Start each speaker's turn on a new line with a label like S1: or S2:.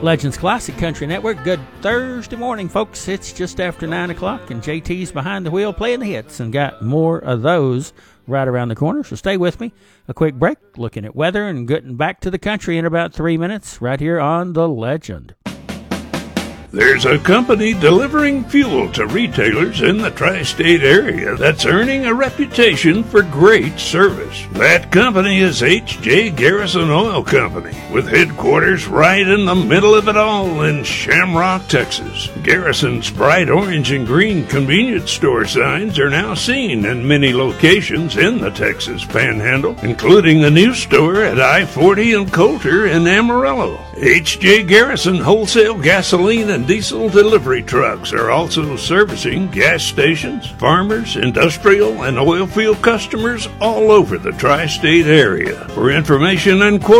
S1: Legends Classic Country Network. Good Thursday morning, folks. It's just after 9 o'clock, and JT's behind the wheel playing the hits, and got more of those right around the corner. So stay with me. A quick break, looking at weather, and getting back to the country in about 3 minutes, right here on The Legend.
S2: There's a company delivering fuel to retailers in the tri-state area that's earning a reputation for great service. That company is H.J. Garrison Oil Company, with headquarters right in the middle of it all in Shamrock, Texas. Garrison's bright orange and green convenience store signs are now seen in many locations in the Texas Panhandle, including the new store at I-40 and Coulter in Amarillo. H.J. Garrison wholesale gasoline and diesel delivery trucks are also servicing gas stations, farmers, industrial, and oil field customers all over the tri-state area. For information and quote